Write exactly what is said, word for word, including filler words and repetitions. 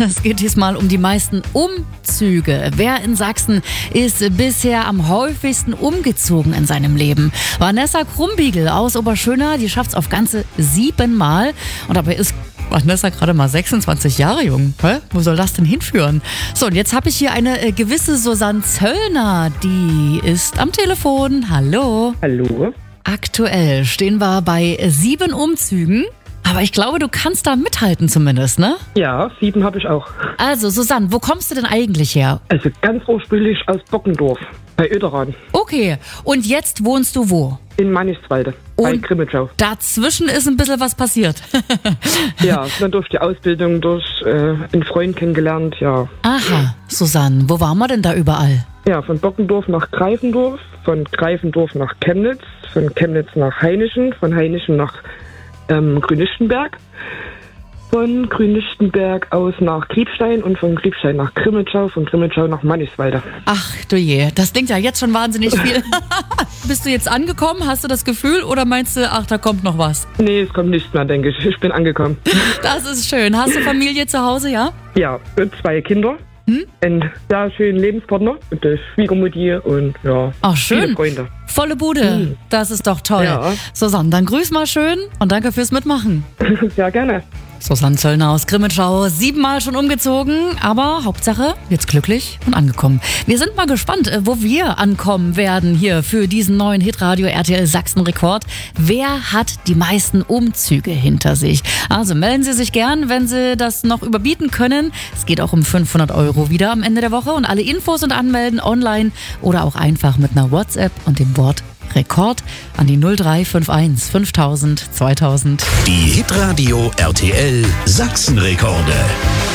Es geht diesmal um die meisten Umzüge. Wer in Sachsen ist bisher am häufigsten umgezogen in seinem Leben? Vanessa Krumbiegel aus Oberschöna, die schafft es auf ganze siebenmal. Und dabei ist Vanessa gerade mal sechsundzwanzig Jahre jung. Hä? Wo soll das denn hinführen? So, und jetzt habe ich hier eine äh, gewisse Susanne Zöllner, die ist am Telefon. Hallo. Hallo. Aktuell stehen wir bei sieben Umzügen. Aber ich glaube, du kannst da mithalten zumindest, ne? Ja, sieben habe ich auch. Also, Susanne, wo kommst du denn eigentlich her? Also ganz ursprünglich aus Bockendorf, bei Oederan. Okay, und jetzt wohnst du wo? In Manniswalde, bei Und Grimmitschau. dazwischen ist ein bisschen was passiert. Ja, dann durch die Ausbildung, durch äh, einen Freund kennengelernt, ja. Aha, Susanne, wo waren wir denn da überall? Ja, von Bockendorf nach Greifendorf, von Greifendorf nach Chemnitz, von Chemnitz nach Hainichen, von Hainichen nach ähm, Grünlichtenberg, von Grünlichtenberg aus nach Kriebstein und von Kriebstein nach Grimmitschau, von Grimmitschau nach Manniswalde. Ach du je, das klingt ja jetzt schon wahnsinnig viel. Bist du jetzt angekommen? Hast du das Gefühl oder meinst du, ach, da kommt noch was? Nee, es kommt nichts mehr, denke ich. Ich bin angekommen. Das ist schön. Hast du Familie zu Hause, ja? Ja, und zwei Kinder. Hm? Einen sehr schönen Lebenspartner und eine Schwiegermutti und ja, Ach, schön. viele Freunde. Volle Bude, Hm. das ist doch toll. Ja. Susanne, dann grüß mal schön und danke fürs Mitmachen. Sehr gerne. Susanne Zöllner aus Grimmitschau, siebenmal schon umgezogen, aber Hauptsache jetzt glücklich und angekommen. Wir sind mal gespannt, äh, wo wir ankommen werden hier für diesen neuen Hitradio R T L Sachsen Rekord. Wer hat die meisten Umzüge hinter sich? Also melden Sie sich gern, wenn Sie das noch überbieten können. Es geht auch um fünfhundert Euro wieder am Ende der Woche und alle Infos und Anmelden online oder auch einfach mit einer WhatsApp und dem Wort Rekord an die null drei fünf eins fünftausend zweitausend. Die Hitradio R T L Sachsen Rekorde.